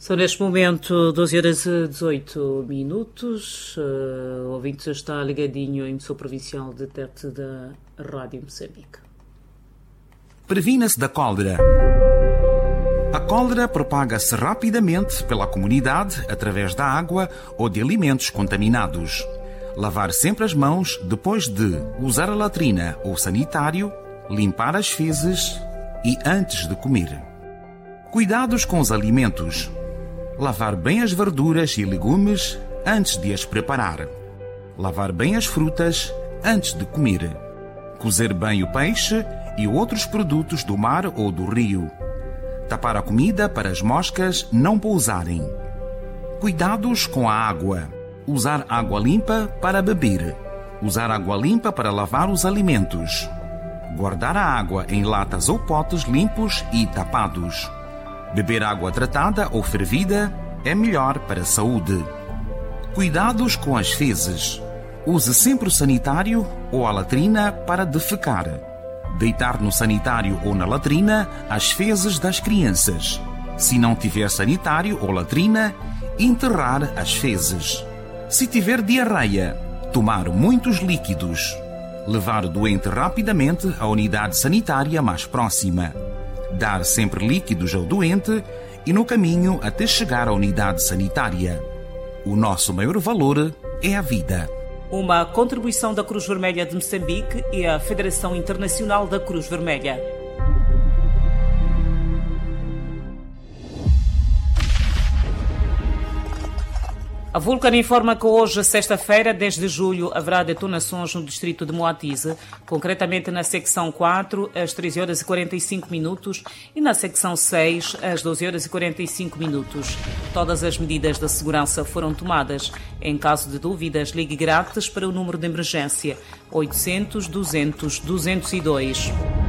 São neste momento 12 horas e 18 minutos. O ouvinte está ligadinho em emissão provincial de Tete da Rádio Moçambique. Previna-se da cólera. A cólera propaga-se rapidamente pela comunidade através da água ou de alimentos contaminados. Lavar sempre as mãos depois de usar a latrina ou sanitário, limpar as fezes e antes de comer. Cuidados com os alimentos. Lavar bem as verduras e legumes antes de as preparar. Lavar bem as frutas antes de comer. Cozer bem o peixe e outros produtos do mar ou do rio. Tapar a comida para as moscas não pousarem. Cuidados com a água. Usar água limpa para beber. Usar água limpa para lavar os alimentos. Guardar a água em latas ou potes limpos e tapados. Beber água tratada ou fervida é melhor para a saúde. Cuidados com as fezes. Use sempre o sanitário ou a latrina para defecar. Deitar no sanitário ou na latrina as fezes das crianças. Se não tiver sanitário ou latrina, enterrar as fezes. Se tiver diarreia, tomar muitos líquidos. Levar o doente rapidamente à unidade sanitária mais próxima. Dar sempre líquidos ao doente e no caminho até chegar à unidade sanitária. O nosso maior valor é a vida. Uma contribuição da Cruz Vermelha de Moçambique e a Federação Internacional da Cruz Vermelha. A Vulcan informa que hoje, sexta-feira, 10 de julho, haverá detonações no distrito de Moatize, concretamente na secção 4, às 13 horas e 45 minutos e na secção 6, às 12 horas e 45 minutos. Todas as medidas de segurança foram tomadas. Em caso de dúvidas, ligue grátis para o número de emergência 800 200 202.